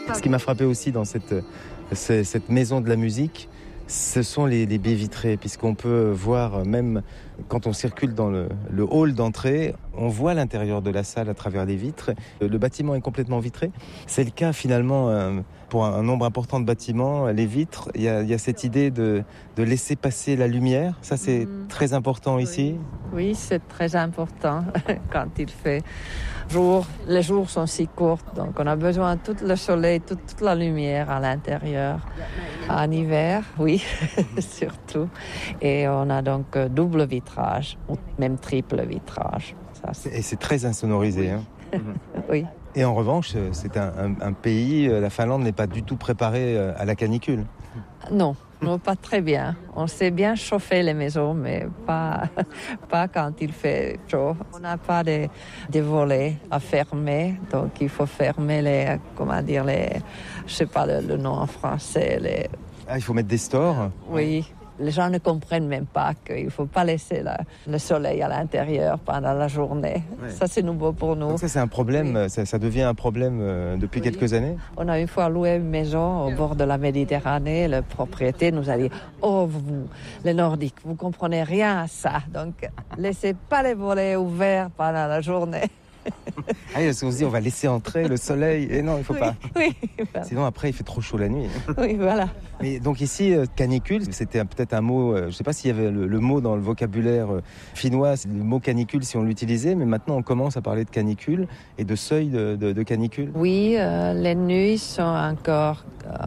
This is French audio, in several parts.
Ce qui m'a frappé aussi dans cette maison de la musique, ce sont les baies vitrées, puisqu'on peut voir, même quand on circule dans le hall d'entrée, on voit l'intérieur de la salle à travers les vitres. Le bâtiment est complètement vitré. C'est le cas finalement pour un nombre important de bâtiments. Les vitres, il y a cette idée de laisser passer la lumière. Ça, c'est très important ici. Oui, c'est très important quand il fait jour. Les jours sont si courts, donc on a besoin de tout le soleil, toute la lumière à l'intérieur. En hiver, oui, surtout. Et on a donc double vitrage, ou même triple vitrage. Et c'est très insonorisé. Oui. Oui. Et en revanche, c'est un pays, la Finlande n'est pas du tout préparée à la canicule. Non, pas très bien. On sait bien chauffer les maisons, mais pas quand il fait chaud. On n'a pas des volets à fermer, donc il faut fermer je sais pas le nom en français. Il faut mettre des stores. Oui. Les gens ne comprennent même pas qu'il ne faut pas laisser le soleil à l'intérieur pendant la journée. Ouais. Ça, c'est nouveau pour nous. Donc ça, c'est un problème, oui. Ça devient un problème depuis quelques années. On a une fois loué une maison au bord de la Méditerranée. Le propriétaire nous a dit « Oh, vous, les Nordiques, vous ne comprenez rien à ça. Donc, laissez pas les volets ouverts pendant la journée. » Parce qu'on se dit on va laisser entrer le soleil. Et non, il ne faut pas. Oui, voilà. Sinon, après, il fait trop chaud la nuit. Oui, voilà. Mais donc ici, canicule, c'était peut-être un mot, je ne sais pas s'il y avait le mot dans le vocabulaire finnois, le mot canicule si on l'utilisait, mais maintenant on commence à parler de canicule et de seuil de canicule. Oui, les nuits sont encore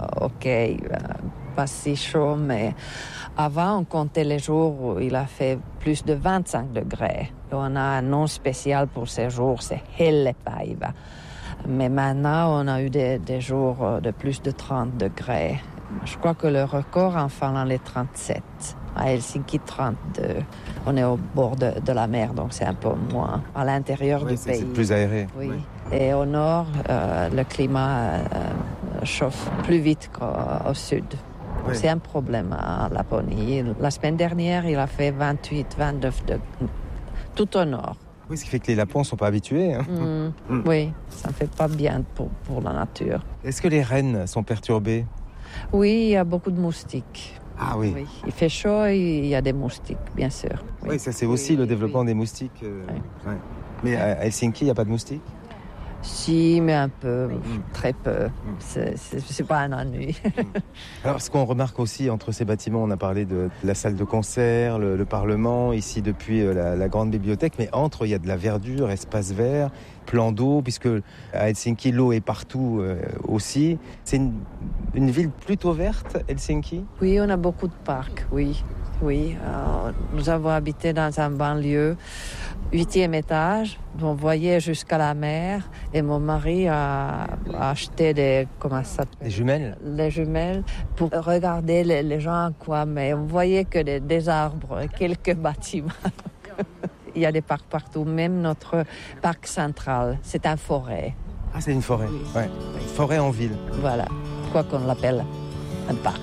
pas si chaud, mais avant on comptait les jours où il a fait plus de 25 degrés. Et on a un nom spécial pour ces jours, c'est Hellepäivä. Mais maintenant on a eu des jours de plus de 30 degrés. Je crois que le record en Finlande est 37. À Helsinki, 32. On est au bord de la mer, donc c'est un peu moins. À l'intérieur du pays. C'est plus aéré. Oui. Et au nord, le climat chauffe plus vite qu'au sud. Oui. C'est un problème à Laponie. La semaine dernière, il a fait 28, 29 degrés, tout au nord. Oui, ce qui fait que les Lapons ne sont pas habitués. Oui, ça ne fait pas bien pour la nature. Est-ce que les rennes sont perturbées ? Oui, il y a beaucoup de moustiques. Ah oui. Il fait chaud et il y a des moustiques, bien sûr. Oui, ça c'est aussi le développement des moustiques. Ouais. Mais à Helsinki, il n'y a pas de moustiques ? Si, mais un peu, très peu. C'est pas un ennui. Alors, ce qu'on remarque aussi entre ces bâtiments, on a parlé de la salle de concert, le Parlement, ici depuis la grande bibliothèque, mais entre, il y a de la verdure, espace vert, plan d'eau, puisque à Helsinki, l'eau est partout aussi. C'est une ville plutôt verte, Helsinki ? Oui, on a beaucoup de parcs, oui. Nous avons habité dans un banlieue 8e étage. On voyait jusqu'à la mer et mon mari a acheté des jumelles. Les jumelles pour regarder les gens quoi, mais on voyait que des arbres, quelques bâtiments. Il y a des parcs partout, même notre parc central, c'est une forêt. Ah, c'est une forêt. Oui. Ouais. Forêt en ville. Voilà, quoi qu'on l'appelle un parc.